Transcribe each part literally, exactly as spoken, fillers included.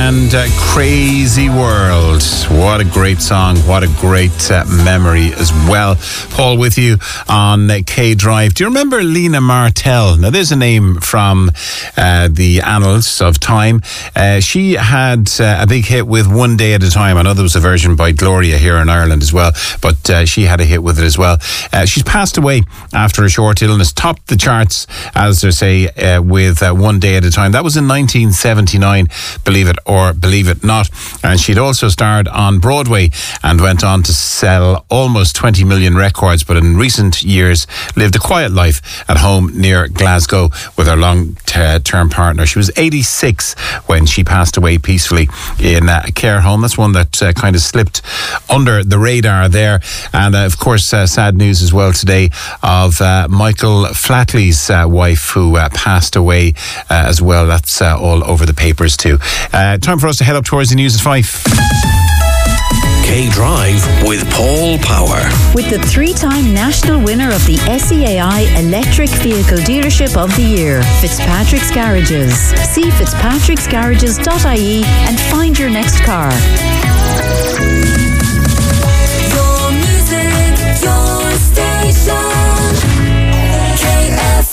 and uh, Crazy World. What a great song. What a great uh, memory as well. Paul with you on uh, K-Drive. Do you remember Lena Martell? Now, there's a name from uh, the annals of time. Uh, she had uh, a big hit with One Day at a Time. I know there was a version by Gloria here in Ireland as well, but uh, she had a hit with it as well. Uh, she's passed away after a short illness. Topped the charts, as they say, uh, with uh, One Day at a Time. That was in nineteen seventy-nine, believe it or believe it not. And she'd also starred on Broadway and went on to sell almost twenty million records, but in recent years lived a quiet life at home near Glasgow with her long-term partner. She was eighty-six when she passed away peacefully in a care home. That's one that uh, kind of slipped under the radar there. And uh, of course, uh, sad news as well today of uh, Michael Flatley's uh, wife who uh, passed away uh, as well. That's uh, all over the papers too. Uh, time for us to head up towards the news at five. K-Drive with Paul Power. With the three-time national winner of the S E A I Electric Vehicle Dealership of the Year, Fitzpatrick's Garages. See fitzpatricks garages dot I E and find your next car. Your music, your station. K F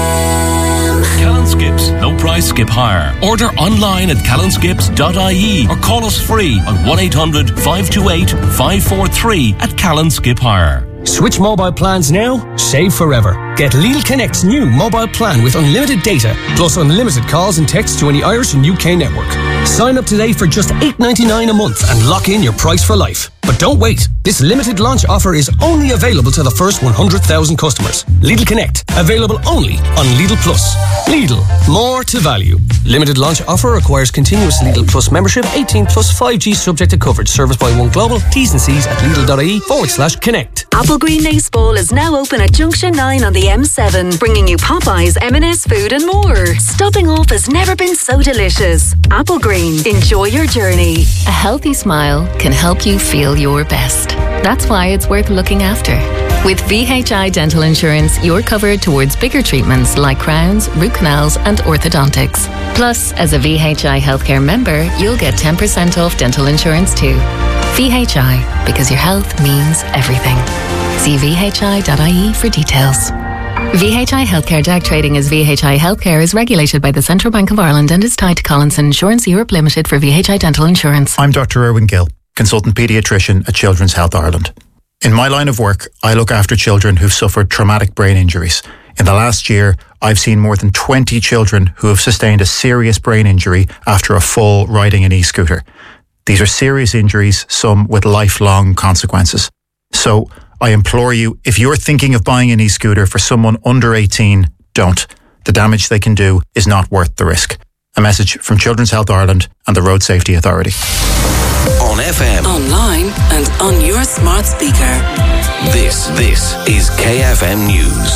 M. Callan Skips, no price skip hire. Order online at callan skips dot I E or call us free on one eight hundred five two eight five four three at Callan Skip Hire. Switch mobile plans now, save forever. Get Lidl Connect's new mobile plan with unlimited data, plus unlimited calls and texts to any Irish and U K network. Sign up today for just eight ninety-nine a month and lock in your price for life. But don't wait. This limited launch offer is only available to the first one hundred thousand customers. Lidl Connect, available only on Lidl Plus. Lidl, more to value. Limited launch offer requires continuous Lidl Plus membership, eighteen plus five G subject to coverage. Service by One Global. T's and C's at lidl.ie forward slash connect. Apple Green Nace Bowl is now open at Junction nine on the M seven, bringing you Popeyes, M and S food and more. Stopping off has never been so delicious. Apple Green, enjoy your journey. A healthy smile can help you feel your best. That's why it's worth looking after. With V H I Dental Insurance, you're covered towards bigger treatments like crowns, root canals and orthodontics. Plus, as a V H I Healthcare member, you'll get ten percent off dental insurance too. V H I, because your health means everything. See v h i dot I E for details. V H I Healthcare Jack trading as V H I Healthcare is regulated by the Central Bank of Ireland and is tied to Collinson Insurance Europe Limited for V H I Dental Insurance. I'm Doctor Erwin Gill, consultant paediatrician at Children's Health Ireland. In my line of work, I look after children who've suffered traumatic brain injuries. In the last year, I've seen more than twenty children who have sustained a serious brain injury after a fall riding an e-scooter. These are serious injuries, some with lifelong consequences. So, I implore you, if you're thinking of buying an e-scooter for someone under eighteen, don't. The damage they can do is not worth the risk. A message from Children's Health Ireland and the Road Safety Authority. On F M. Online and on your smart speaker. This, this is K F M News.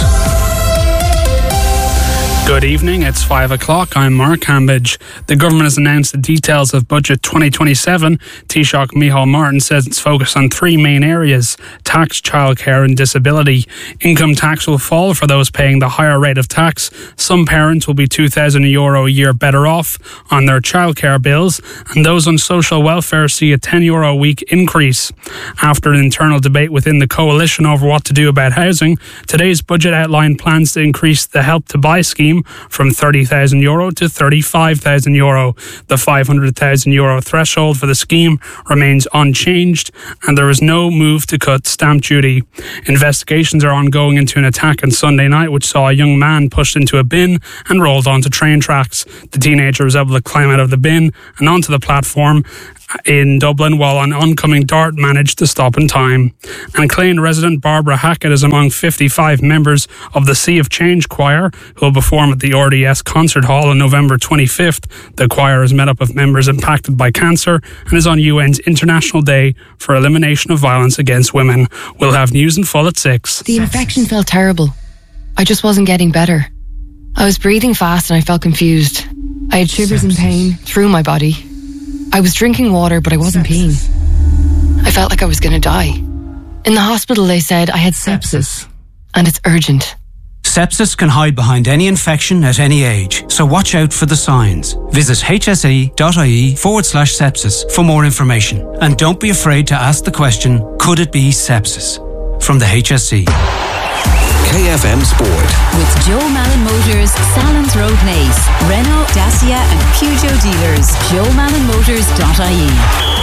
Good evening, it's five o'clock. I'm Mark Hambidge. The government has announced the details of Budget twenty twenty-seven. Taoiseach Micheál Martin says it's focused on three main areas: tax, childcare and disability. Income tax will fall for those paying the higher rate of tax. Some parents will be two thousand euro a year better off on their childcare bills, and those on social welfare see a ten euro a week increase. After an internal debate within the coalition over what to do about housing, today's budget outlined plans to increase the Help to Buy scheme from thirty thousand euro to thirty-five thousand euro. The five hundred thousand euro threshold for the scheme remains unchanged, and there is no move to cut stamp duty. Investigations are ongoing into an attack on Sunday night which saw a young man pushed into a bin and rolled onto train tracks. The teenager was able to climb out of the bin and onto the platform in Dublin, while an oncoming dart managed to stop in time. And Clane resident Barbara Hackett is among fifty-five members of the Sea of Change choir who will perform at the R D S Concert Hall on November twenty-fifth. The choir is made up of members impacted by cancer and is on U N's International Day for Elimination of Violence Against Women. We'll have news in full at six. The infection felt terrible. I just wasn't getting better. I was breathing fast and I felt confused. I had shivers and pain through my body. I was drinking water, but I wasn't peeing. I felt like I was going to die. In the hospital, they said I had sepsis, and it's urgent. Sepsis can hide behind any infection at any age, so watch out for the signs. Visit hse.ie forward slash sepsis for more information. And don't be afraid to ask the question, could it be sepsis? From the H S E. K F M Sport. With Joe Malin Motors, Salons Road Naas, Renault, Dacia and Peugeot dealers. joe malin motors dot I E.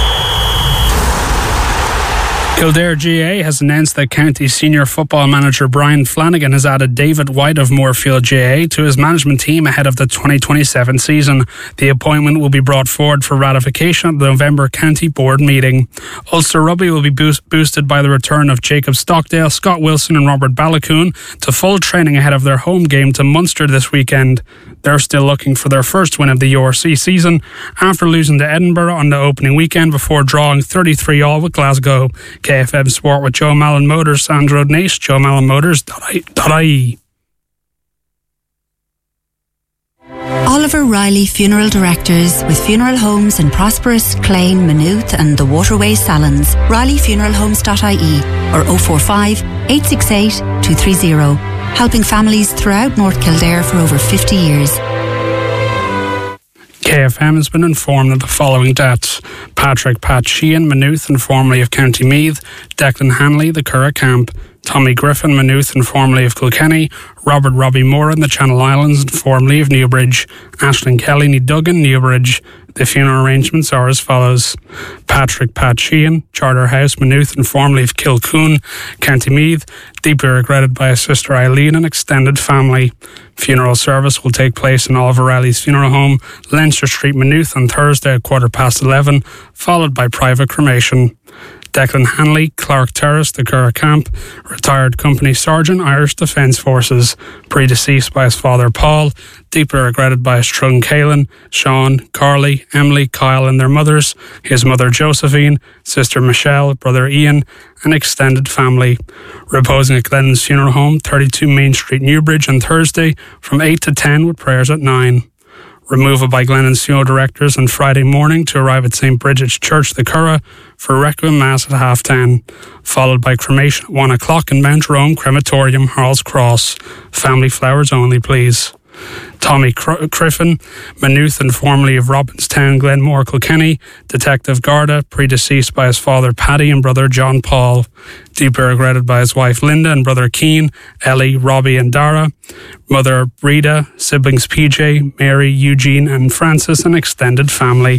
Kildare G A has announced that County Senior Football Manager Brian Flanagan has added David White of Moorfield G A to his management team ahead of the twenty twenty-seven season. The appointment will be brought forward for ratification at the November County Board meeting. Ulster Rugby will be boost- boosted by the return of Jacob Stockdale, Scott Wilson and Robert Balakoon to full training ahead of their home game to Munster this weekend. They're still looking for their first win of the U R C season after losing to Edinburgh on the opening weekend before drawing thirty-three all with Glasgow. K F M Sport with Joe Malin Motors, Salons Road Naas, joe malin motors dot I E. Oliver Riley Funeral Directors, with funeral homes in Prosperous, Clane, Maynooth and the Waterways Salons. Riley Funeral Homes dot I E or oh four five, eight six eight, two three zero. Helping families throughout North Kildare for over fifty years. K F M has been informed of the following deaths: Patrick Pat Sheehan, Maynooth and formerly of County Meath; Declan Hanley, the Curragh Camp; Tommy Griffin, Maynooth and formerly of Kilkenny; Robert Robbie Moore in the Channel Islands and formerly of Newbridge; Aisling Kelly, Ní Duggan, Newbridge. The funeral arrangements are as follows: Patrick Pat Sheehan, Charterhouse, Maynooth and formerly of Kilcoon, County Meath, deeply regretted by his sister Eileen and extended family. Funeral service will take place in Oliver Riley's funeral home, Leinster Street, Maynooth, on Thursday at quarter past eleven, followed by private cremation. Declan Hanley, Clark Terrace, the Curragh Camp, retired company sergeant, Irish Defence Forces, predeceased by his father Paul, deeply regretted by his children Caelan, Sean, Carly, Emily, Kyle and their mothers, his mother Josephine, sister Michelle, brother Ian, and extended family. Reposing at Glennon's funeral home, thirty-two Main Street, Newbridge, on Thursday from eight to ten with prayers at nine. Removal by Glennon's funeral directors on Friday morning to arrive at Saint Bridget's Church, the Curragh, for Requiem Mass at half ten, followed by cremation at one o'clock in Mount Rome Crematorium, Harles Cross. Family flowers only, please. Tommy Cr- Criffin, Maynooth and formerly of Robinstown, Glenmore, Kilkenny; Detective Garda, predeceased by his father Paddy and brother John Paul, deeply regretted by his wife Linda and brother Keane, Ellie, Robbie and Dara; mother Rita, siblings P J, Mary, Eugene and Francis, and extended family.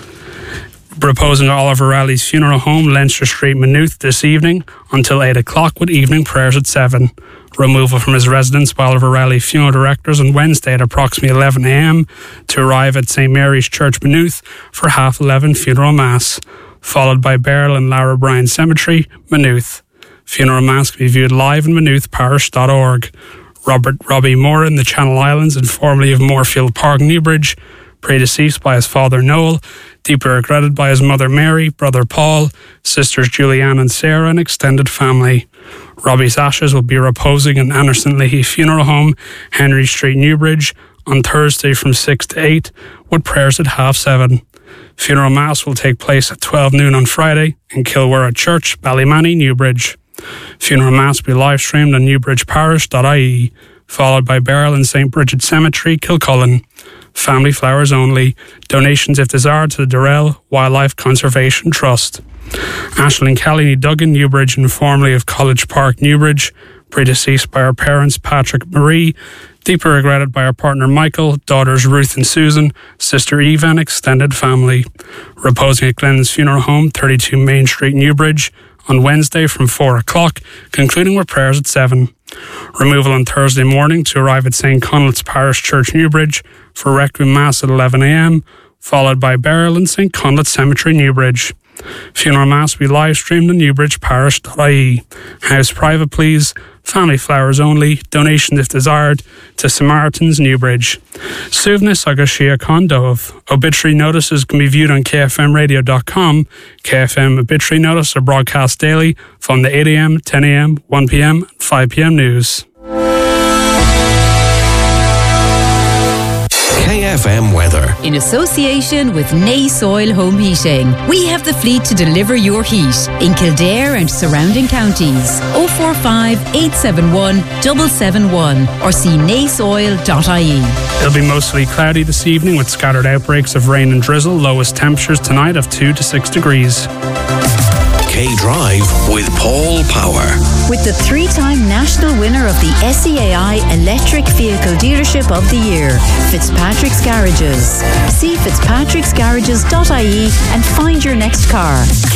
Reposing at Oliver Riley's funeral home, Leinster Street, Maynooth, this evening until eight o'clock with evening prayers at seven. Removal from his residence by Oliver Riley funeral directors on Wednesday at approximately eleven a.m. to arrive at Saint Mary's Church, Maynooth for half eleven funeral mass, followed by burial in Lara Bryan Cemetery, Maynooth. Funeral mass can be viewed live in maynooth parish dot org. Robert Robbie Moore in the Channel Islands and formerly of Moorfield Park, Newbridge, predeceased by his father Noel, deeply regretted by his mother Mary, brother Paul, sisters Julianne and Sarah, and extended family. Robbie's ashes will be reposing in Anderson Leahy Funeral Home, Henry Street, Newbridge, on Thursday from six to eight, with prayers at half seven. Funeral Mass will take place at twelve noon on Friday in Kilwara Church, Ballymanny, Newbridge. Funeral Mass will be live streamed on newbridge parish dot I E, followed by burial in Saint Bridget's Cemetery, Kilcullen. Family flowers only. Donations if desired to the Durrell Wildlife Conservation Trust. Aisling Kelly, Ní Duggan, Newbridge, and formerly of College Park, Newbridge, predeceased by her parents Patrick Marie, deeply regretted by her partner Michael, daughters Ruth and Susan, sister Eva, and extended family. Reposing at Glennon's funeral home, thirty-two Main Street, Newbridge, on Wednesday from four o'clock, concluding with prayers at seven. Removal on Thursday morning to arrive at Saint Conleth's Parish Church, Newbridge, for Requiem Mass at eleven a.m, followed by burial in Saint Conleth's Cemetery, Newbridge. Funeral Mass will be live streamed on newbridge parish dot I E. House private, please. Family flowers only. Donations if desired to Samaritans, Newbridge. Suvnis agus Shia Condove. Obituary notices can be viewed on K F M radio dot com. K F M obituary notices are broadcast daily from the eight a.m, ten a.m, one p.m, and five p.m news. K K F M weather. In association with Nace Oil Home Heating, we have the fleet to deliver your heat in Kildare and surrounding counties. oh four five, eight seven one, seven seven one or see nace oil dot I E. It'll be mostly cloudy this evening with scattered outbreaks of rain and drizzle. Lowest temperatures tonight of two to six degrees. K-Drive with Paul Power. With the three-time national winner of the S E A I Electric Vehicle Dealership of the Year, Fitzpatrick's Garages. See fitzpatricks garages dot I E and find your next car.